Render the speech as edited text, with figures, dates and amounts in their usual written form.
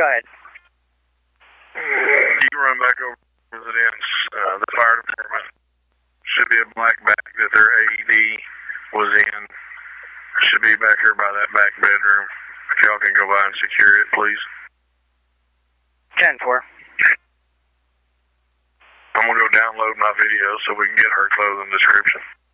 ahead. You can run back over residence. The fire department should be a black bag that their AED was in. Should be back here by that back bedroom. If y'all can go by and secure it, please. 10-4. I'm going to go download my video so we can get her clothing description.